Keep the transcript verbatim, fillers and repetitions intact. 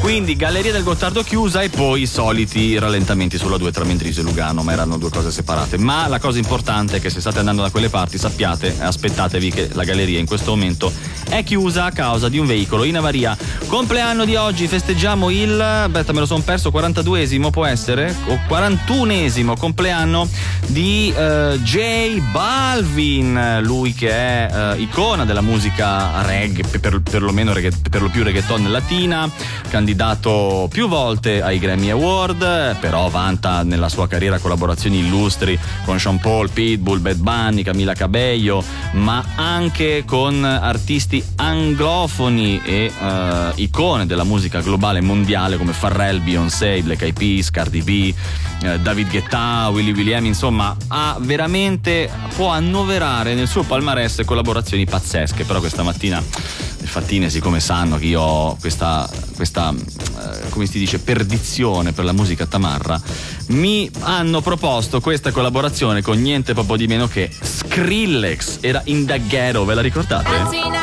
Quindi Galleria del Gottardo chiusa e poi i soliti rallentamenti sulla due tra Mendrisio e Lugano, ma erano due cose separate. Ma la cosa importante è che se state andando da quelle parti sappiate, aspettatevi che la galleria in questo momento è chiusa a causa di un veicolo in avaria. Compleanno di oggi, festeggiamo il, aspetta me lo sono perso, quarantaduesimo può essere? O quarantunesimo compleanno di uh, J Balvin, lui che è uh, icona della musica reggae, per, perlomeno regga, per lo più reggaeton latina, candidato più volte ai Grammy Award, però vanta nella sua carriera collaborazioni illustri con Sean Paul, Pitbull, Bad Bunny, Camila Cabello, ma anche con artisti anglofoni e uh, icone della musica globale e mondiale come Pharrell, Beyoncé, Black Eyed Peas, Cardi B, uh, David Guetta, Willy William, insomma ha veramente, può annoverare nel suo palmarès collaborazioni pazzesche. Però questa mattina le fattine, siccome sanno che io ho questa, questa uh, come si dice, perdizione per la musica tamarra, mi hanno proposto questa collaborazione con niente proprio di meno che Skrillex. Era In Da Ghetto, ve la ricordate?